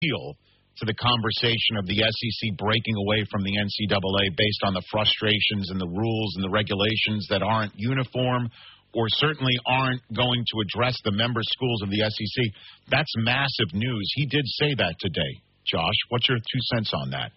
appeal to the conversation of the SEC breaking away from the NCAA based on the frustrations and the rules and the regulations that aren't uniform or certainly aren't going to address the member schools of the SEC. That's massive news. He did say that today. Josh, what's your 2 cents on that?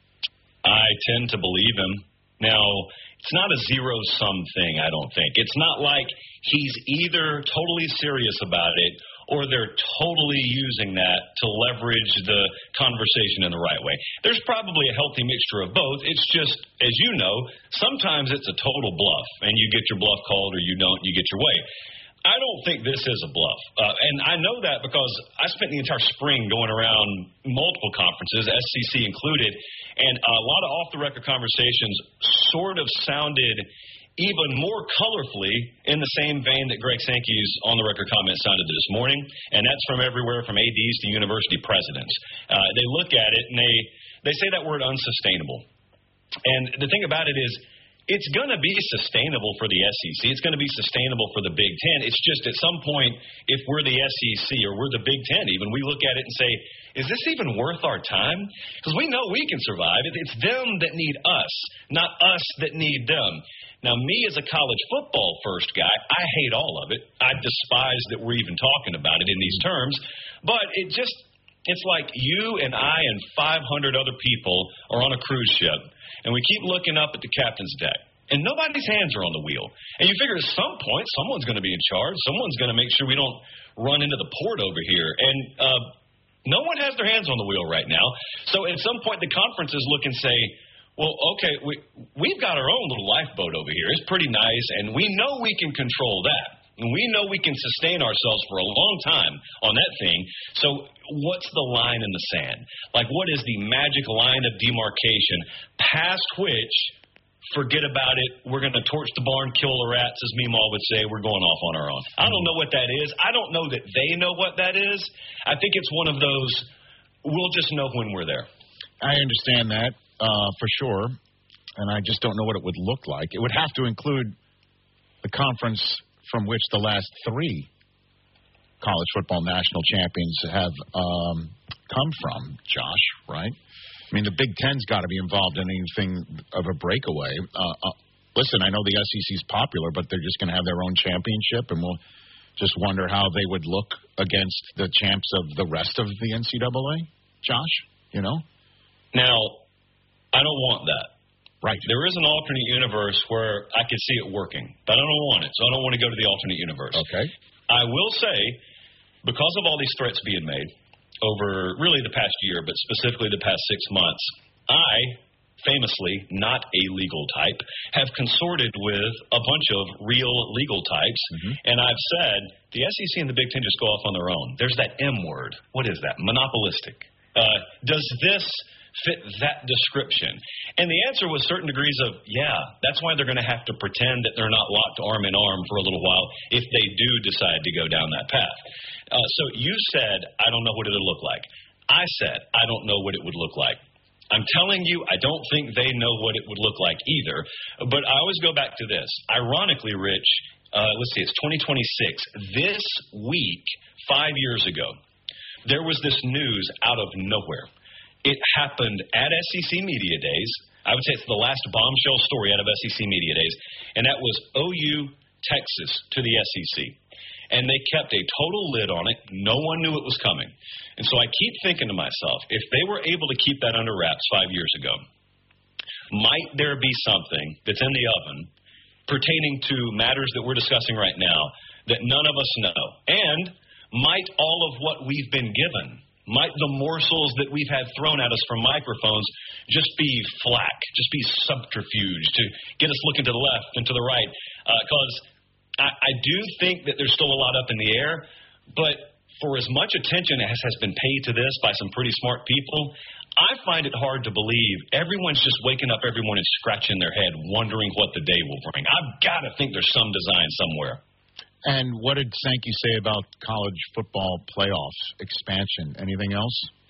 I tend to believe him. Now, it's not a zero-sum thing, I don't think. It's not like he's either totally serious about it or they're totally using that to leverage the conversation in the right way. There's probably a healthy mixture of both. It's just, as you know, sometimes it's a total bluff, and you get your bluff called or you don't, you get your way. I don't think this is a bluff, and I know that because I spent the entire spring going around multiple conferences, SEC included, and a lot of off-the-record conversations sort of sounded even more colorfully in the same vein that Greg Sankey's on-the-record comment sounded this morning, and that's from everywhere from ADs to university presidents. They look at it, and they say that word unsustainable. And the thing about it is, it's going to be sustainable for the SEC. It's going to be sustainable for the Big Ten. It's just at some point, if we're the SEC or we're the Big Ten even, we look at it and say, is this even worth our time? Because we know we can survive. It's them that need us, not us that need them. Now, me as a college football first guy, I hate all of it. I despise that we're even talking about it in these terms. But it's like you and I and 500 other people are on a cruise ship, and we keep looking up at the captain's deck, and nobody's hands are on the wheel. And you figure at some point someone's going to be in charge. Someone's going to make sure we don't run into the port over here. And no one has their hands on the wheel right now. So at some point the conferences look and say, well, okay, we've got our own little lifeboat over here. It's pretty nice, and we know we can control that. And we know we can sustain ourselves for a long time on that thing. So what's the line in the sand? Like, what is the magic line of demarcation past which, forget about it, we're going to torch the barn, kill the rats, as Meemaw would say, we're going off on our own. I don't know what that is. I don't know that they know what that is. I think it's one of those, we'll just know when we're there. I understand that for sure, and I just don't know what it would look like. It would have to include the conference from which the last 3 college football national champions have come from, Josh, right? I mean, the Big Ten's got to be involved in anything of a breakaway. Listen, I know the SEC's popular, but they're just going to have their own championship, and we'll just wonder how they would look against the champs of the rest of the NCAA, Josh, you know? Now, I don't want that. Right. There is an alternate universe where I could see it working, but I don't want it, so I don't want to go to the alternate universe. Okay. I will say, because of all these threats being made over really the past year, but specifically the past 6 months, I, famously not a legal type, have consorted with a bunch of real legal types, and I've said the SEC and the Big Ten just go off on their own. There's that M word. What is that? Monopolistic. Does this fit that description? And the answer was certain degrees of, yeah, that's why they're going to have to pretend that they're not locked arm in arm for a little while if they do decide to go down that path. So you said, I don't know what it would look like. I said, I don't know what it would look like. I'm telling you, I don't think they know what it would look like either. But I always go back to this. Ironically, Rich, let's see, it's 2026. This week, 5 years ago, there was this news out of nowhere. It happened at SEC Media Days. I would say it's the last bombshell story out of SEC Media Days, and that was OU, Texas, to the SEC. And they kept a total lid on it. No one knew it was coming. And so I keep thinking to myself, if they were able to keep that under wraps 5 years ago, might there be something that's in the oven pertaining to matters that we're discussing right now that none of us know? And might all of what we've been given, might the morsels that we've had thrown at us from microphones just be flack, just be subterfuge to get us looking to the left and to the right? Because I do think that there's still a lot up in the air, but for as much attention as has been paid to this by some pretty smart people, I find it hard to believe everyone's just waking up every morning scratching their head, wondering what the day will bring. I've got to think there's some design somewhere. And what did Sankey say about college football playoffs expansion? Anything else?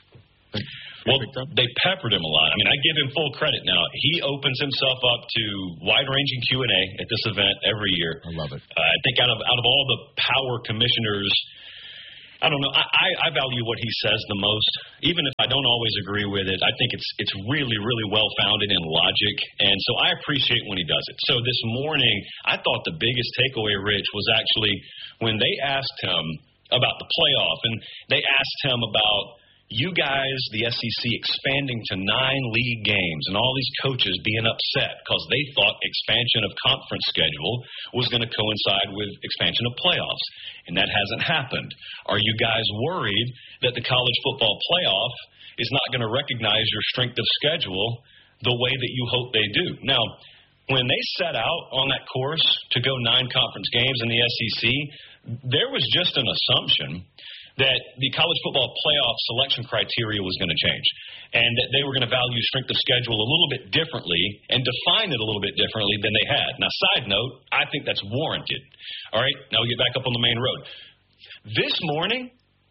Well, they peppered him a lot. I mean, I give him full credit now. He opens himself up to wide-ranging Q&A at this event every year. I love it. I think out of all the power commissioners, I don't know. I value what he says the most, even if I don't always agree with it. I think it's really, really well founded in logic, and so I appreciate when he does it. So this morning, I thought the biggest takeaway, Rich, was actually when they asked him about the playoff, and they asked him about you guys, the SEC, expanding to 9 league games, and all these coaches being upset because they thought expansion of conference schedule was going to coincide with expansion of playoffs, and that hasn't happened. Are you guys worried that the college football playoff is not going to recognize your strength of schedule the way that you hope they do? Now, when they set out on that course to go 9 conference games in the SEC, there was just an assumption that the college football playoff selection criteria was going to change and that they were going to value strength of schedule a little bit differently and define it a little bit differently than they had. Now, side note, I think that's warranted. All right, now we get back up on the main road. This morning,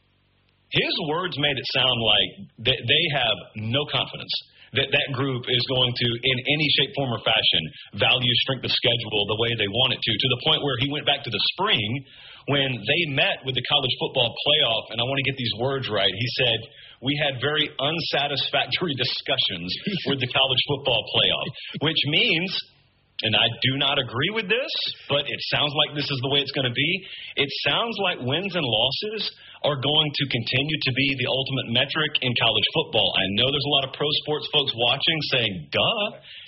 his words made it sound like they have no confidence that group is going to, in any shape, form, or fashion, value strength of schedule the way they want it to the point where he went back to the spring when they met with the college football playoff, and I want to get these words right. He said, we had very unsatisfactory discussions with the college football playoff, which means, and I do not agree with this, but it sounds like this is the way it's going to be. It sounds like wins and losses are going to continue to be the ultimate metric in college football. I know there's a lot of pro sports folks watching saying, duh,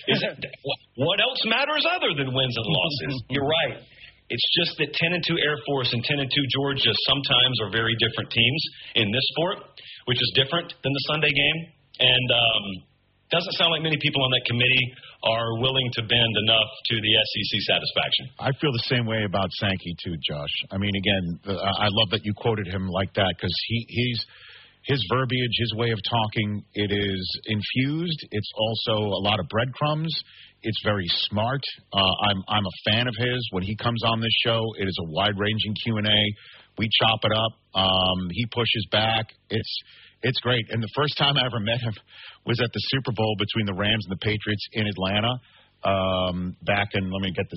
what else matters other than wins and losses? You're right. It's just that 10-2 Air Force and 10-2 Georgia sometimes are very different teams in this sport, which is different than the Sunday game. And doesn't sound like many people on that committee are willing to bend enough to the SEC satisfaction. I feel the same way about Sankey, too, Josh. I mean, again, I love that you quoted him like that because his verbiage, his way of talking, it is infused. It's also a lot of breadcrumbs. It's very smart. I'm a fan of his. When he comes on this show, it is a wide-ranging Q&A. We chop it up. He pushes back. It's great. And the first time I ever met him was at the Super Bowl between the Rams and the Patriots in Atlanta back in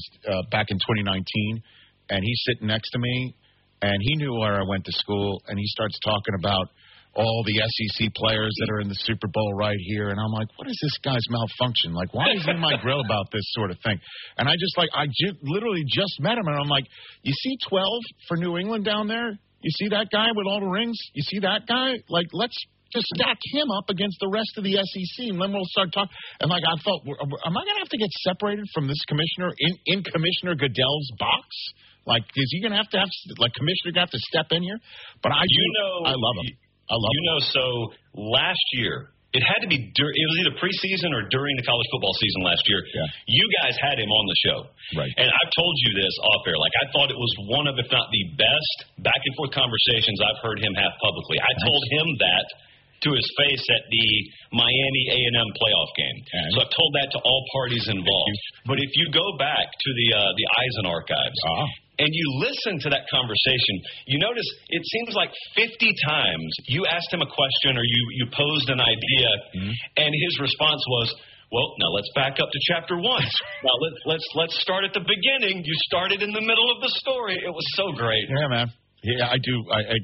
2019. And he's sitting next to me, and he knew where I went to school, and he starts talking about all the SEC players that are in the Super Bowl right here. And I'm like, what is this guy's malfunction? Like, why is he in my grill about this sort of thing? And I literally just met him, and I'm like, you see 12 for New England down there? You see that guy with all the rings? You see that guy? Like, let's just stack him up against the rest of the SEC, and then we'll start talking. And, like, I thought, am I going to have to get separated from this commissioner in Commissioner Goodell's box? Like, is he going to have, Commissioner going to have to step in here? But I love him. I love him. So last year, it had to be it was either preseason or during the college football season last year. Yeah. You guys had him on the show. Right. And I've told you this off air. Like, I thought it was one of, if not the best, back-and-forth conversations I've heard him have publicly. I told him that to his face at the Miami A&M playoff game. Okay. So I've told that to all parties involved. But if you go back to the Eisen archives, and you listen to that conversation, you notice it seems like 50 times you asked him a question or you posed an idea, and his response was, well, now let's back up to chapter 1. Now let's start at the beginning. You started in the middle of the story. It was so great. Yeah, man. Yeah, I do.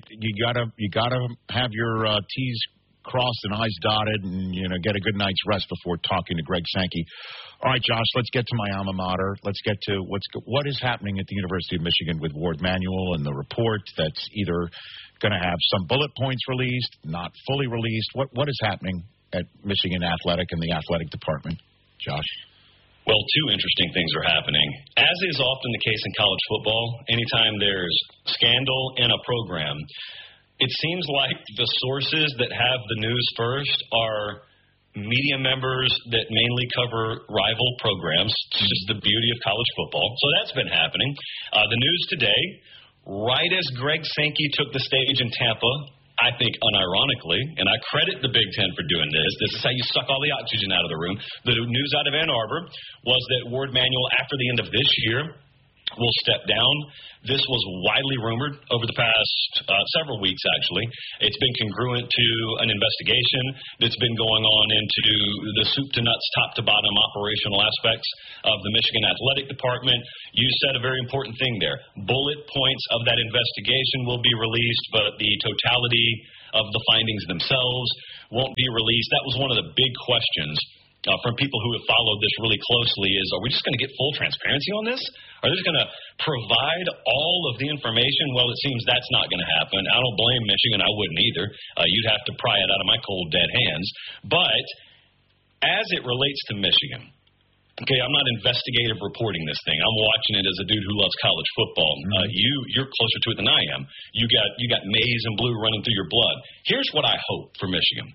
You gotta have your T's crossed and I's dotted, and get a good night's rest before talking to Greg Sankey. All right, Josh, let's get to my alma mater. Let's get to what is happening at the University of Michigan with Ward Manuel and the report that's either going to have some bullet points released, not fully released. What is happening at Michigan Athletic and the athletic department, Josh? Well, 2 interesting things are happening. As is often the case in college football, anytime there's scandal in a program, it seems like the sources that have the news first are media members that mainly cover rival programs. It's just the beauty of college football. So that's been happening. The news today, right as Greg Sankey took the stage in Tampa, I think unironically, and I credit the Big Ten for doing this. This is how you suck all the oxygen out of the room. The news out of Ann Arbor was that Ward Manuel, after the end of this year, will step down. This was widely rumored over the past several weeks, actually. It's been congruent to an investigation that's been going on into the soup to nuts, top to bottom operational aspects of the Michigan Athletic Department. You said a very important thing there. Bullet points of that investigation will be released, but the totality of the findings themselves won't be released. That was one of the big questions from people who have followed this really closely is, are we just going to get full transparency on this? Are they just going to provide all of the information? Well, it seems that's not going to happen. I don't blame Michigan. I wouldn't either. You'd have to pry it out of my cold, dead hands. But as it relates to Michigan, okay, I'm not investigative reporting this thing. I'm watching it as a dude who loves college football. You're closer to it than I am. You got maize and blue running through your blood. Here's what I hope for Michigan.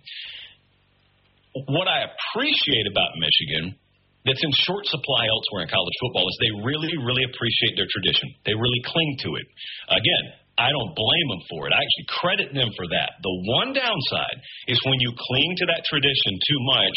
What I appreciate about Michigan that's in short supply elsewhere in college football is they really, really appreciate their tradition. They really cling to it. Again, I don't blame them for it. I actually credit them for that. The one downside is when you cling to that tradition too much,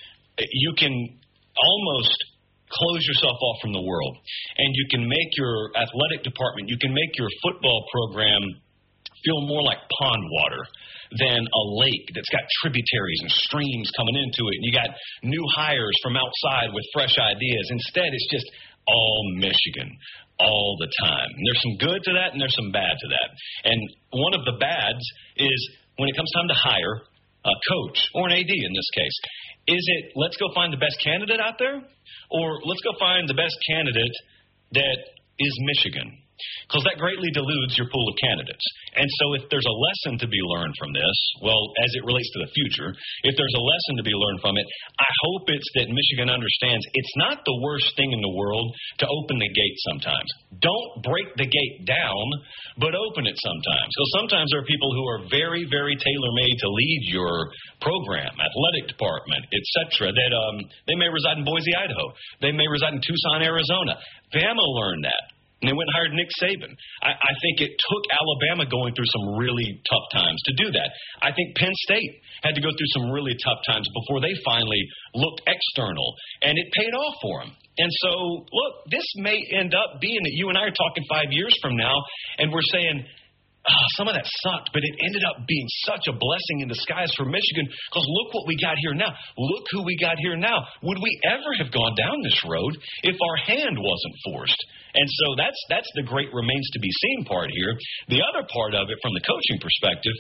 you can almost close yourself off from the world. And you can make your athletic department, you can make your football program feel more like pond water than a lake that's got tributaries and streams coming into it. And you got new hires from outside with fresh ideas. Instead, it's just all Michigan all the time. And there's some good to that and there's some bad to that. And one of the bads is when it comes time to hire a coach or an AD in this case, is it let's go find the best candidate out there, or let's go find the best candidate that is Michigan? Because that greatly dilutes your pool of candidates. And so if there's a lesson to be learned from this, well, as it relates to the future, if there's a lesson to be learned from it, I hope it's that Michigan understands it's not the worst thing in the world to open the gate sometimes. Don't break the gate down, but open it sometimes. So sometimes there are people who are very, very tailor-made to lead your program, athletic department, etc., that they may reside in Boise, Idaho. They may reside in Tucson, Arizona. Bama learned that. And they went and hired Nick Saban. I think it took Alabama going through some really tough times to do that. I think Penn State had to go through some really tough times before they finally looked external, and it paid off for them. And so, look, this may end up being that you and I are talking 5 years from now, and we're saying, some of that sucked, but it ended up being such a blessing in disguise for Michigan because look what we got here now. Look who we got here now. Would we ever have gone down this road if our hand wasn't forced? And so that's the great remains to be seen part here. The other part of it from the coaching perspective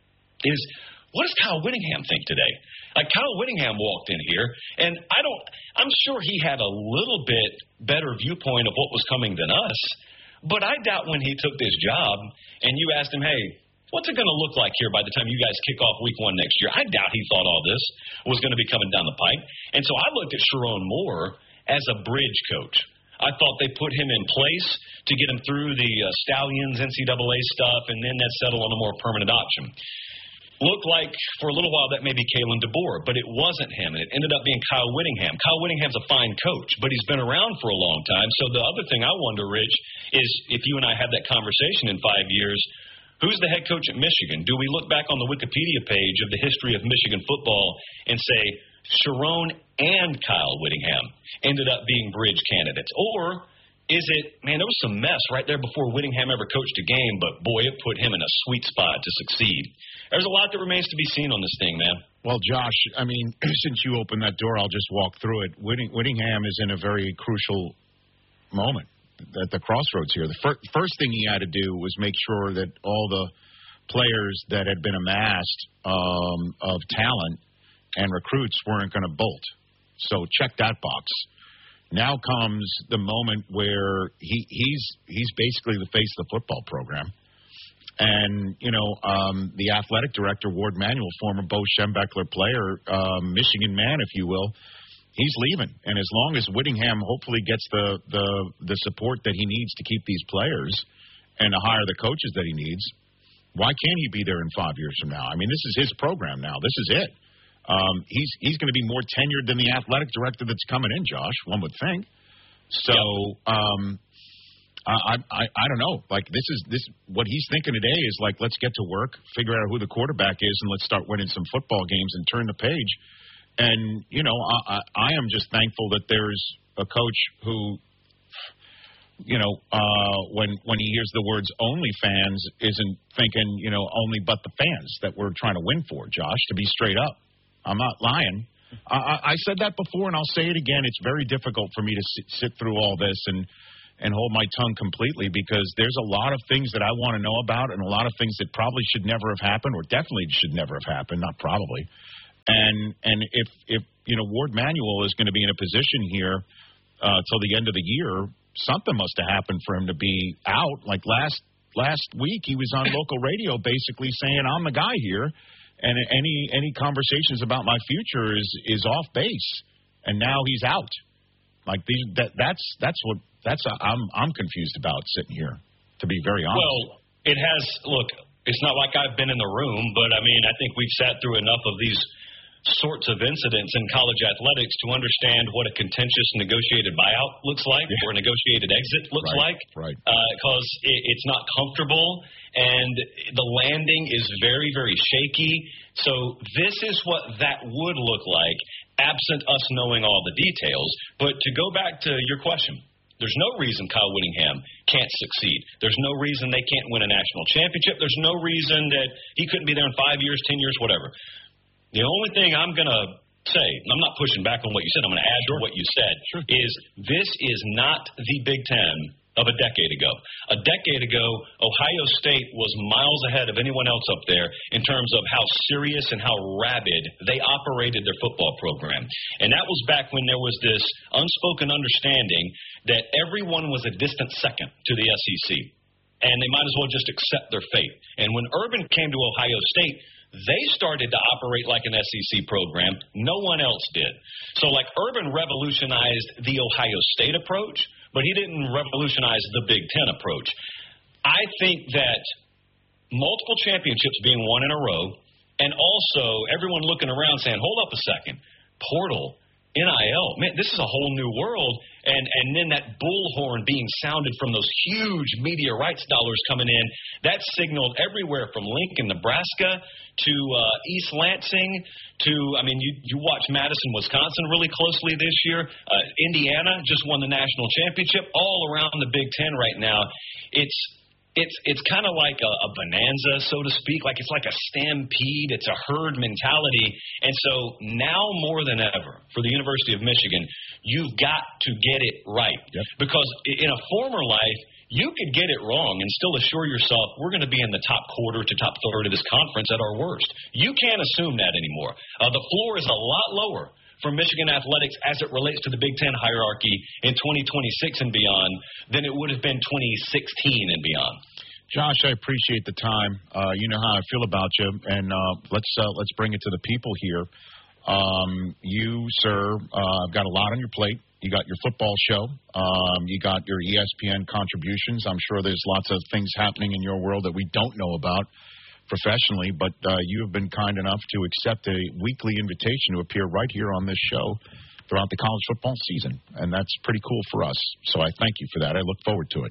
is what does Kyle Whittingham think today? Like Kyle Whittingham walked in here, and I'm sure he had a little bit better viewpoint of what was coming than us. But I doubt when he took this job and you asked him, hey, what's it going to look like here by the time you guys kick off week 1 next year? I doubt he thought all this was going to be coming down the pipe. And so I looked at Sharon Moore as a bridge coach. I thought they put him in place to get him through the Stallions, NCAA stuff, and then that settle on a more permanent option. Looked like for a little while that may be Kalen DeBoer, but it wasn't him, and it ended up being Kyle Whittingham. Kyle Whittingham's a fine coach, but he's been around for a long time. So the other thing I wonder, Rich, is if you and I have that conversation in 5 years, who's the head coach at Michigan? Do we look back on the Wikipedia page of the history of Michigan football and say Sharon and Kyle Whittingham ended up being bridge candidates? Or is it, man, there was some mess right there before Whittingham ever coached a game, but boy, it put him in a sweet spot to succeed. There's a lot that remains to be seen on this thing, man. Well, Josh, I mean, since you opened that door, I'll just walk through it. Whittingham is in a very crucial moment at the crossroads here. The first thing he had to do was make sure that all the players that had been amassed of talent and recruits weren't going to bolt. So check that box. Now comes the moment where he's basically the face of the football program. And, the athletic director, Ward Manuel, former Bo Schembechler player, Michigan man, if you will, he's leaving. And as long as Whittingham hopefully gets the support that he needs to keep these players and to hire the coaches that he needs, why can't he be there in 5 years from now? I mean, this is his program now. This is it. He's going to be more tenured than the athletic director that's coming in, Josh, one would think. So I don't know. Like this what he's thinking today is like, let's get to work, figure out who the quarterback is, and let's start winning some football games and turn the page. And I am just thankful that there's a coach who when he hears the words OnlyFans, isn't thinking, only but the fans that we're trying to win for, Josh, to be straight up. I'm not lying. I said that before, and I'll say it again. It's very difficult for me to sit through all this and hold my tongue completely, because there's a lot of things that I want to know about and a lot of things that probably should never have happened, or definitely should never have happened, not probably. And if Ward Manuel is going to be in a position here till the end of the year, something must have happened for him to be out. Like last week, he was on local radio basically saying, I'm the guy here, and any conversations about my future is off base, and now he's out. Like I'm confused about sitting here, to be very honest. Well, look, it's not like I've been in the room, but I mean, I think we've sat through enough of these sorts of incidents in college athletics to understand what a contentious negotiated buyout looks like, or a negotiated exit looks like. Right. Because it's not comfortable, and the landing is very, very shaky. So this is what that would look like, absent us knowing all the details. But to go back to your question, there's no reason Kyle Whittingham can't succeed. There's no reason they can't win a national championship. There's no reason that he couldn't be there in 5 years, 10 years, whatever. The only thing I'm going to say, and I'm not pushing back on what you said, I'm going to add to what you said, is this is not the Big Ten of a decade ago. A decade ago, Ohio State was miles ahead of anyone else up there in terms of how serious and how rabid they operated their football program. And that was back when there was this unspoken understanding that everyone was a distant second to the SEC, and they might as well just accept their fate. And when Urban came to Ohio State, they started to operate like an SEC program. No one else did. So, like, Urban revolutionized the Ohio State approach, but he didn't revolutionize the Big Ten approach. I think that multiple championships being won in a row, and also everyone looking around saying, hold up a second, portal, NIL, man, this is a whole new world. And then that bullhorn being sounded from those huge media rights dollars coming in, that signaled everywhere from Lincoln, Nebraska, to East Lansing, to, I mean, you watch Madison, Wisconsin really closely this year. Indiana just won the national championship. All around the Big Ten right now, it's kind of like a bonanza, so to speak. Like, it's like a stampede. It's a herd mentality. And so now more than ever, for the University of Michigan, you've got to get it right. Yep. Because in a former life, you could get it wrong and still assure yourself we're going to be in the top quarter to top third of this conference at our worst. You can't assume that anymore. The floor is a lot lower for Michigan athletics as it relates to the Big Ten hierarchy in 2026 and beyond than it would have been 2016 and beyond. Josh, I appreciate the time. You know how I feel about you, and let's bring it to the people here. You, sir, got a lot on your plate. You got your football show. You got your ESPN contributions. I'm sure there's lots of things happening in your world that we don't know about professionally, but you have been kind enough to accept a weekly invitation to appear right here on this show throughout the college football season, and that's pretty cool for us. So I thank you for that. I look forward to it.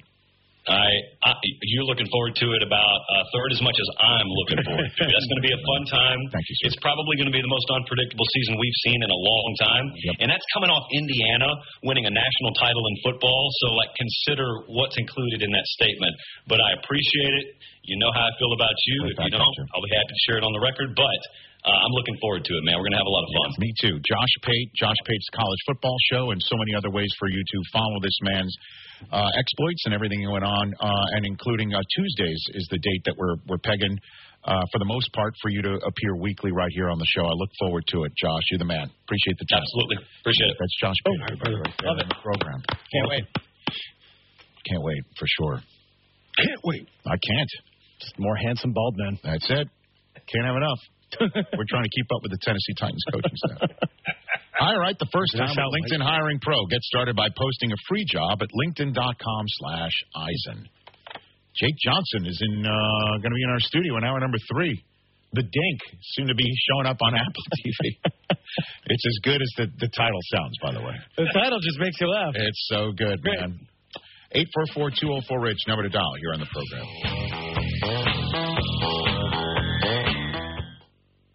You're looking forward to it about a third as much as I'm looking forward to it. That's going to be a fun time. Thank you, sir. It's probably going to be the most unpredictable season we've seen in a long time. Yep. And that's coming off Indiana winning a national title in football. So, like, consider what's included in that statement. But I appreciate it. You know how I feel about you. If you don't, I'll be happy to share it on the record. But I'm looking forward to it, man. We're going to have a lot of fun. Me too. Josh Pate's College Football Show, and so many other ways for you to follow this man's exploits and everything that went on, and including Tuesdays is the date that we're pegging for the most part for you to appear weekly right here on the show. I look forward to it, Josh. You're the man. Appreciate the time. Absolutely. Appreciate it. That's Josh Pate. Love it. Program. Can't wait. Can't wait, for sure. Can't wait. I can't. Just more handsome bald men. That's it. Can't have enough. We're trying to keip up with the Tennessee Titans coaching staff. All right, the first time at LinkedIn Hiring Pro. Get started by posting a free job at linkedin.com/Eisen. Jake Johnson is going to be in our studio in hour number 3. The Dink, soon to be showing up on Apple TV. It's as good as the title sounds, by the way. The title just makes you laugh. It's so good, man. 844-204-RICH, number to dial here on the program. Hey,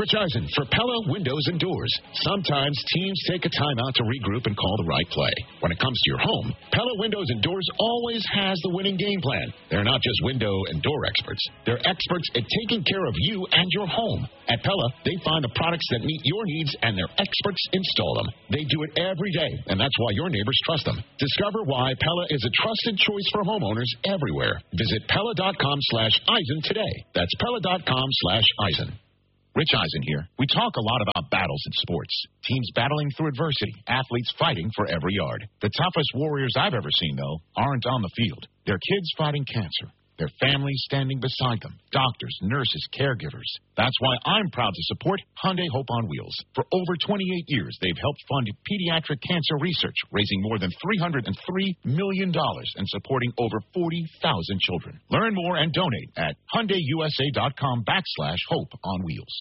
Rich Eisen for Pella Windows and Doors. Sometimes teams take a timeout to regroup and call the right play. When it comes to your home, Pella Windows and Doors always has the winning game plan. They're not just window and door experts. They're experts at taking care of you and your home. At Pella, they find the products that meet your needs, and their experts install them. They do it every day, and that's why your neighbors trust them. Discover why Pella is a trusted choice for homeowners everywhere. Visit Pella.com/Eisen today. That's Pella.com/Eisen. Rich Eisen here. We talk a lot about battles in sports. Teams battling through adversity. Athletes fighting for every yard. The toughest warriors I've ever seen, though, aren't on the field. They're kids fighting cancer. Their families standing beside them. Doctors, nurses, caregivers. That's why I'm proud to support Hyundai Hope on Wheels. For over 28 years, they've helped fund pediatric cancer research, raising more than $303 million and supporting over 40,000 children. Learn more and donate at HyundaiUSA.com/Hope on Wheels.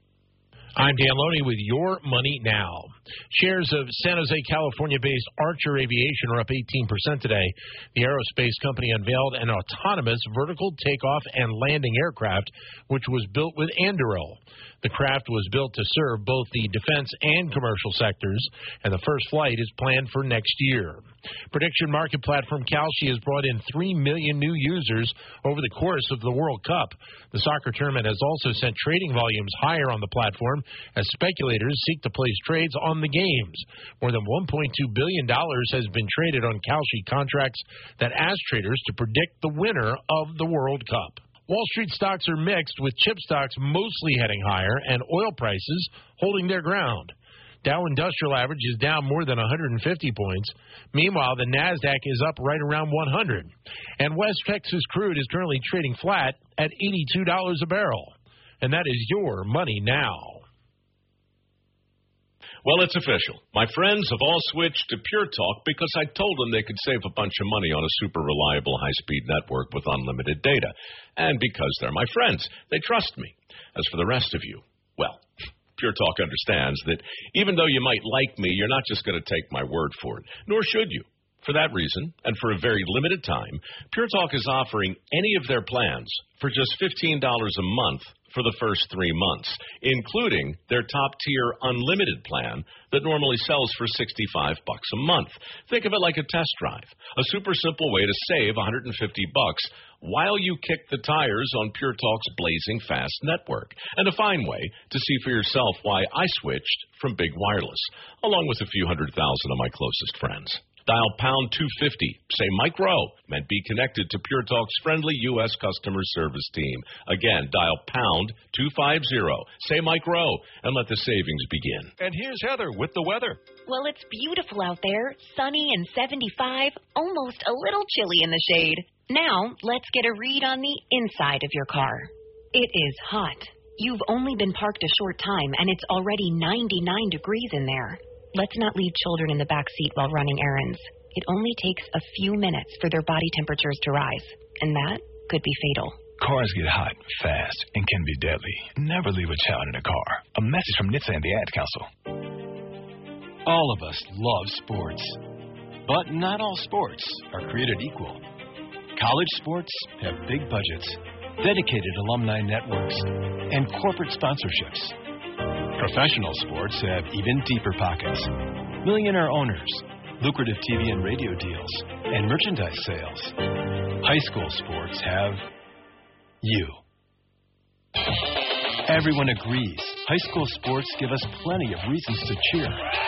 I'm Dan Loney with Your Money Now. Shares of San Jose, California-based Archer Aviation are up 18% today. The aerospace company unveiled an autonomous vertical takeoff and landing aircraft, which was built with Anduril. The craft was built to serve both the defense and commercial sectors, and the first flight is planned for next year. Prediction market platform Kalshi has brought in 3 million new users over the course of the World Cup. The soccer tournament has also sent trading volumes higher on the platform as speculators seek to place trades on the games. More than $1.2 billion has been traded on Kalshi contracts that ask traders to predict the winner of the World Cup. Wall Street stocks are mixed, with chip stocks mostly heading higher and oil prices holding their ground. Dow Industrial Average is down more than 150 points. Meanwhile, the NASDAQ is up right around 100. And West Texas crude is currently trading flat at $82 a barrel. And that is Your Money Now. Well, it's official. My friends have all switched to Pure Talk because I told them they could save a bunch of money on a super reliable high-speed network with unlimited data. And because they're my friends, they trust me. As for the rest of you, well, Pure Talk understands that even though you might like me, you're not just going to take my word for it, nor should you. For that reason, and for a very limited time, Pure Talk is offering any of their plans for just $15 a month for the first 3 months, including their top-tier unlimited plan that normally sells for $65 a month. Think of it like a test drive, a super simple way to save $150 while you kick the tires on Pure Talk's blazing fast network, and a fine way to see for yourself why I switched from big wireless, along with a few 100,000 of my closest friends. Dial pound 250, say Mike Rowe, and be connected to Pure Talk's friendly U.S. customer service team. Again, dial pound 250, say Mike Rowe, and let the savings begin. And here's Heather with the weather. Well, it's beautiful out there, sunny and 75, almost a little chilly in the shade. Now, let's get a read on the inside of your car. It is hot. You've only been parked a short time, and it's already 99 degrees in there. Let's not leave children in the back seat while running errands. It only takes a few minutes for their body temperatures to rise, and that could be fatal. Cars get hot fast and can be deadly. Never leave a child in a car. A message from NHTSA and the Ad Council. All of us love sports, but not all sports are created equal. College sports have big budgets, dedicated alumni networks, and corporate sponsorships. Professional sports have even deeper pockets, millionaire owners, lucrative TV and radio deals, and merchandise sales. High school sports have you. Everyone agrees high school sports give us plenty of reasons to cheer.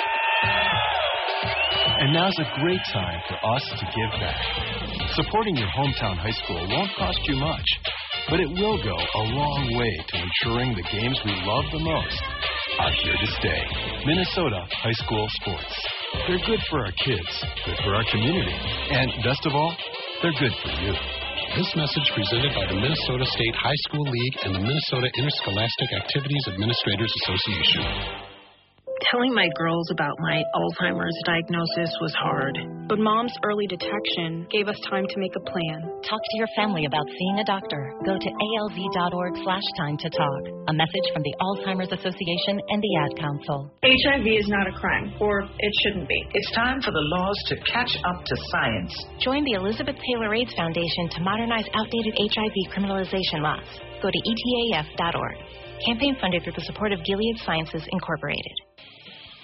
And now's a great time for us to give back. Supporting your hometown high school won't cost you much, but it will go a long way to ensuring the games we love the most are here to stay. Minnesota high school sports. They're good for our kids, good for our community, and best of all, they're good for you. This message presented by the Minnesota State High School League and the Minnesota Interscholastic Activities Administrators Association. Telling my girls about my Alzheimer's diagnosis was hard, but Mom's early detection gave us time to make a plan. Talk to your family about seeing a doctor. Go to alv.org/time-to-talk. A message from the Alzheimer's Association and the Ad Council. HIV is not a crime, or it shouldn't be. It's time for the laws to catch up to science. Join the Elizabeth Taylor AIDS Foundation to modernize outdated HIV criminalization laws. Go to etaf.org. Campaign funded through the support of Gilead Sciences, Incorporated.